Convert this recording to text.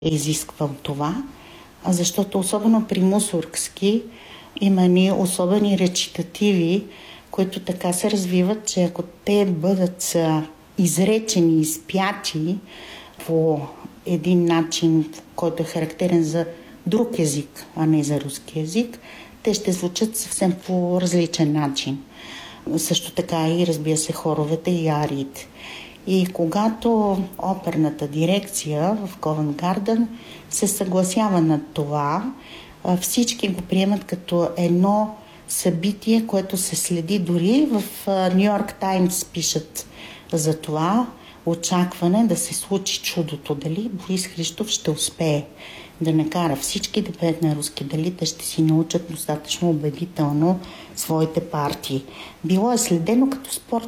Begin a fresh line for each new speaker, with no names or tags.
изисквал това, защото особено при Мусоргски има ни особени речитативи, които така се развиват, че ако те бъдат изречени, изпяти по един начин, който е характерен за друг език, а не за руски език, те ще звучат съвсем по различен начин. Също така и, разбира се, хоровете и ариите. И когато оперната дирекция в Ковент Гарден се съгласява на това, всички го приемат като едно събитие, което се следи дори в Ню Йорк Таймс пишат за това очакване да се случи чудото. Дали Борис Христов ще успее да накара всички да пеят на руски, дали те ще си научат достатъчно убедително своите партии. Било е следено като спорт